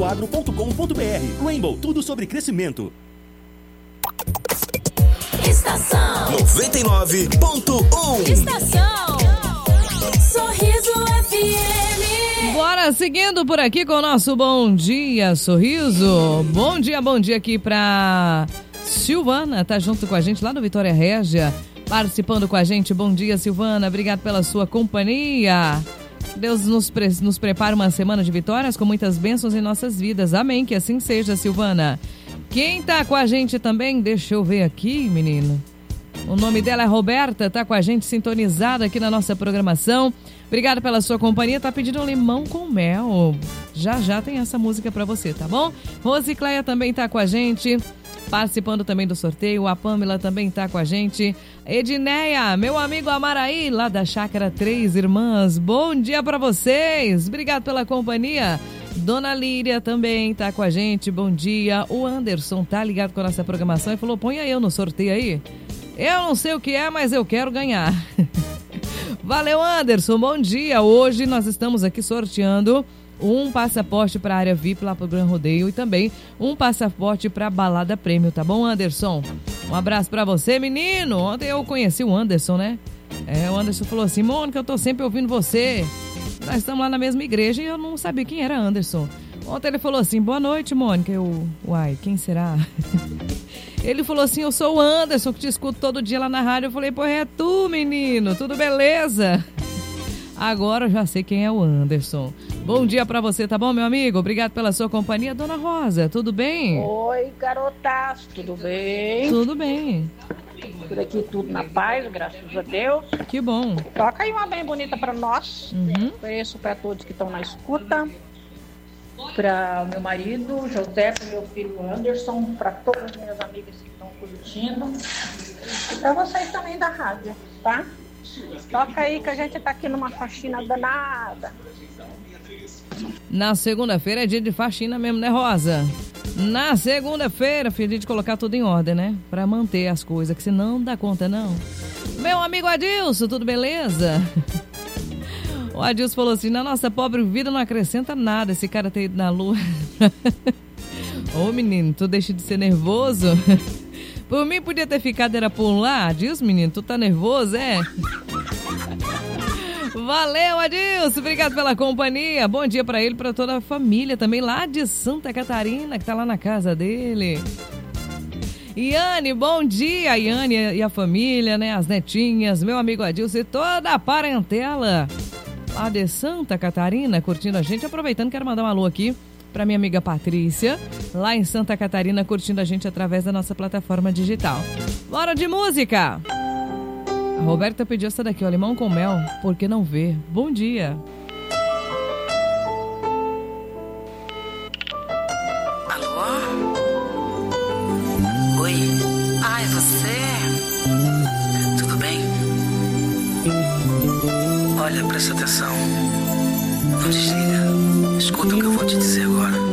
rainbowagro.com.br. Rainbow, tudo sobre crescimento. Estação 99.1. Estação Sorriso FM. Bora seguindo por aqui com o nosso Bom Dia Sorriso. Bom dia aqui pra Silvana, tá junto com a gente lá no Vitória Régia, participando com a gente. Bom dia, Silvana, obrigado pela sua companhia. Deus nos prepara uma semana de vitórias com muitas bênçãos em nossas vidas. Amém, que assim seja, Silvana. Quem tá com a gente também, deixa eu ver aqui, menino. O nome dela é Roberta, tá com a gente sintonizada aqui na nossa programação. Obrigada pela sua companhia, tá pedindo um limão com mel. Já tem essa música pra você, tá bom? Rosicléia também tá com a gente, participando também do sorteio. A Pâmela também tá com a gente. Edneia, meu amigo Amaraí, lá da Chácara Três Irmãs. Bom dia pra vocês, obrigado pela companhia. Dona Líria também tá com a gente, bom dia. O Anderson tá ligado com a nossa programação e falou, põe aí eu no sorteio aí. Eu não sei o que é, mas eu quero ganhar. Valeu, Anderson, bom dia. Hoje nós estamos aqui sorteando um passaporte para a área VIP lá pro Gran Rodeio e também um passaporte para a Balada Prêmio, tá bom, Anderson? Um abraço para você, menino. Ontem eu conheci o Anderson, né? O Anderson falou assim, Mônica, eu tô sempre ouvindo você. Nós estamos lá na mesma igreja e eu não sabia quem era Anderson. Ontem ele falou assim, boa noite, Mônica. Eu, uai, quem será? Ele falou assim, eu sou o Anderson, que te escuto todo dia lá na rádio. Eu falei, pô, é tu, menino, tudo beleza? Agora eu já sei quem é o Anderson. Bom dia pra você, tá bom, meu amigo? Obrigado pela sua companhia. Dona Rosa, tudo bem? Oi, garotas, tudo bem? Tudo bem. Por aqui tudo na paz, graças a Deus. Que bom. Toca aí uma bem bonita pra nós. Beijo pra todos que estão na escuta. Para meu marido, José, para meu filho Anderson, para todas as minhas amigas que estão curtindo. E para vocês também da rádio, tá? Toca aí que a gente tá aqui numa faxina danada. Na segunda-feira é dia de faxina mesmo, né, Rosa? Na segunda-feira, filho, de colocar tudo em ordem, né? Pra manter as coisas, que senão não dá conta, não. Meu amigo Adilson, tudo beleza? O Adilson falou assim, na nossa pobre vida não acrescenta nada esse cara ter ido na lua. Ô, menino, tu deixa de ser nervoso? Por mim podia ter ficado, era por lá. Adilson, menino, tu tá nervoso, é? Valeu, Adilson, obrigado pela companhia. Bom dia pra ele, pra toda a família também lá de Santa Catarina, que tá lá na casa dele. Iane, bom dia, Iane e a família, né, as netinhas, meu amigo Adilson e toda a parentela lá de Santa Catarina, curtindo a gente. Aproveitando, quero mandar um alô aqui pra minha amiga Patrícia, lá em Santa Catarina, curtindo a gente através da nossa plataforma digital. Bora de música! A Roberta pediu essa daqui, ó, limão com mel, por que não ver? Bom dia! Alô? Oi? Ah, é você? Tudo bem? Olha, presta atenção. Não desliga. Escuta o que eu vou te dizer agora.